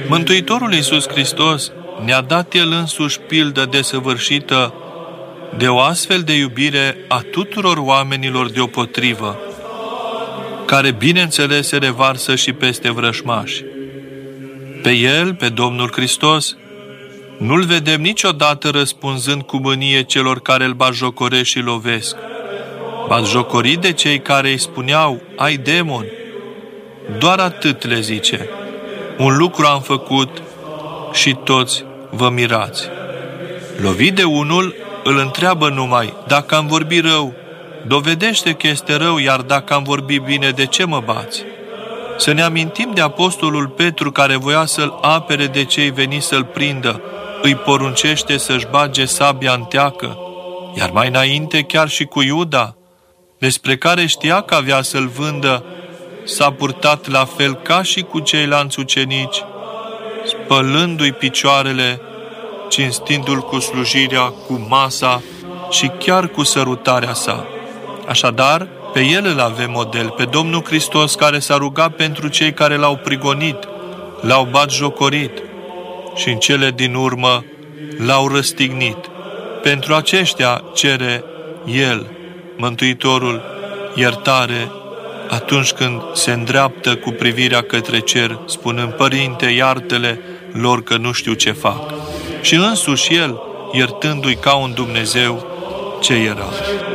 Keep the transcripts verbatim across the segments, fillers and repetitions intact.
Mântuitorul Iisus Hristos ne-a dat El însuși pildă desăvârșită de o astfel de iubire a tuturor oamenilor deopotrivă, care bineînțeles se revarsă și peste vrășmași. Pe El, pe Domnul Hristos, nu-L vedem niciodată răspunzând cu mânie celor care îl batjocoresc și lovesc, batjocorit de cei care îi spuneau, ai demon. Doar atât le zice, un lucru am făcut și toți vă mirați. Lovit de unul, îl întreabă numai, dacă am vorbit rău, dovedește că este rău, iar dacă am vorbit bine, de ce mă bați? Să ne amintim de apostolul Petru, care voia să-l apere de cei veniți să-l prindă, îi poruncește să-și bage sabia în teacă, iar mai înainte chiar și cu Iuda, despre care știa că avea să-l vândă, s-a purtat la fel ca și cu ceilalți ucenici, spălându-i picioarele, cinstindu-l cu slujirea, cu masa și chiar cu sărutarea sa. Așadar, pe El îl avem model, pe Domnul Hristos, care s-a rugat pentru cei care l-au prigonit, l-au batjocorit și în cele din urmă l-au răstignit. Pentru aceștia cere El, Mântuitorul, iertare atunci când se îndreaptă cu privirea către cer, spunând, Părinte, iartă-le lor că nu știu ce fac. Și însuși El, iertându-i ca un Dumnezeu, ce era.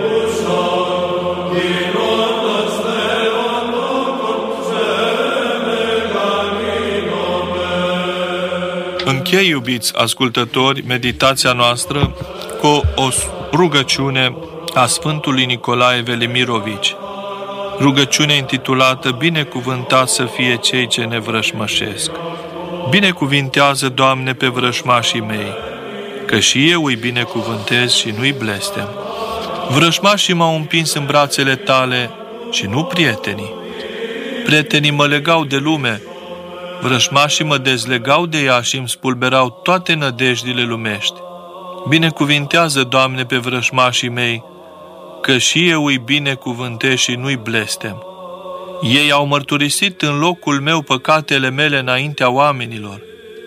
Închei, iubiți ascultători, meditația noastră cu o rugăciune a Sfântului Nicolae Velimirovici. Rugăciune intitulată Binecuvântat să fie cei ce ne vrășmășesc. Binecuvintează, Doamne, pe vrășmașii mei, că și eu îi binecuvântez și nu-i blestem. Vrășmașii m-au împins în brațele Tale și nu prietenii. Prietenii mă legau de lume, vrășmașii mă dezlegau de ea și îmi spulberau toate nădejdile lumești. Binecuvintează, Doamne, pe vrășmașii mei, că și eu îi binecuvântez și nu-i blestem. Ei au mărturisit în locul meu păcatele mele înaintea oamenilor.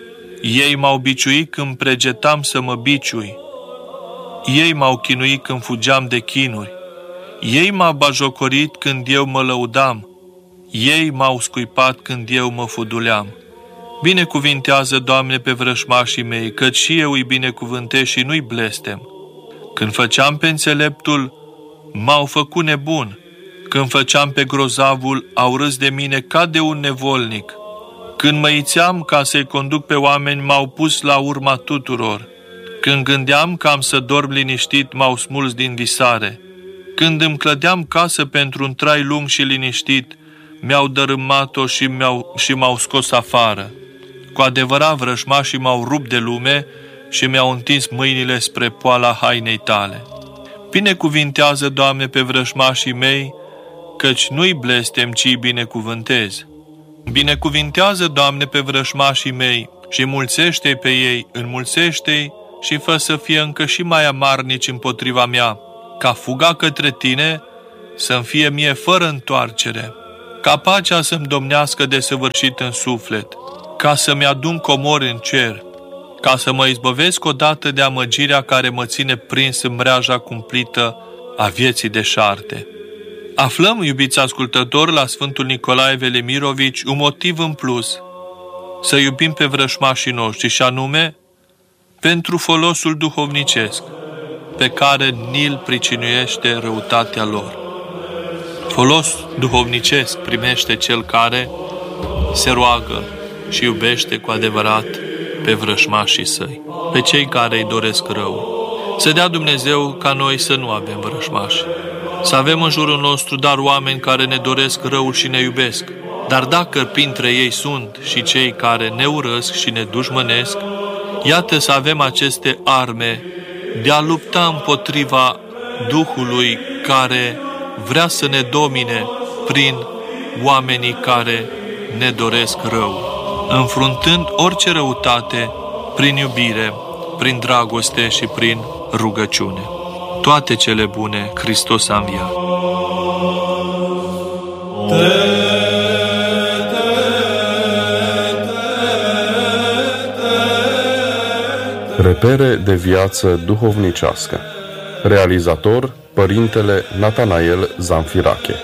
Ei m-au biciuit când pregetam să mă biciui. Ei m-au chinuit când fugeam de chinuri. Ei m-au bajocorit când eu mă lăudam. Ei m-au scuipat când eu mă fuduleam. Binecuvintează, Doamne, pe vrășmașii mei, căci și eu îi binecuvântez și nu-i blestem. Când făceam pe înțeleptul, m-au făcut nebun. Când făceam pe grozavul, au râs de mine ca de un nevolnic. Când mă ițeam ca să-i conduc pe oameni, m-au pus la urma tuturor. Când gândeam că am să dorm liniștit, m-au smuls din visare. Când îmi clădeam casă pentru un trai lung și liniștit, mi-au dărâmat-o și, mi-au, și m-au scos afară. Cu adevărat, vrășmașii m-au rupt de lume și mi-au întins mâinile spre poala hainei Tale. Binecuvintează, Doamne, pe vrășmașii mei, căci nu-i blestem, ci îi binecuvântez. Binecuvintează, Doamne, pe vrășmașii mei și mulțește-i pe ei, înmulțește-i și fă să fie încă și mai amarnici împotriva mea, ca fuga către Tine să-mi fie mie fără întoarcere, ca pacea să-mi domnească desăvârșit în suflet, ca să-mi adun comori în cer, ca să mă izbăvesc odată de amăgirea care mă ține prins în mreaja cumplită a vieții deșarte. Aflăm, iubiți ascultători, la Sfântul Nicolae Velimirovici un motiv în plus să iubim pe vrășmașii noștri, și anume pentru folosul duhovnicesc pe care ni-l pricinuiește răutatea lor. Folos duhovnicesc primește cel care se roagă și iubește cu adevărat pe vrășmașii săi, pe cei care îi doresc rău. Să dea Dumnezeu ca noi să nu avem vrășmași, să avem în jurul nostru dar oameni care ne doresc răul și ne iubesc. Dar dacă printre ei sunt și cei care ne urăsc și ne dușmănesc, iată să avem aceste arme de a lupta împotriva Duhului care vrea să ne domine prin oamenii care ne doresc rău, înfruntând orice răutate prin iubire, prin dragoste și prin rugăciune. Toate cele bune, Hristos a înviat. Te, te, te, Repere de viață duhovnicească. Realizator, Părintele Natanael Zamfirache.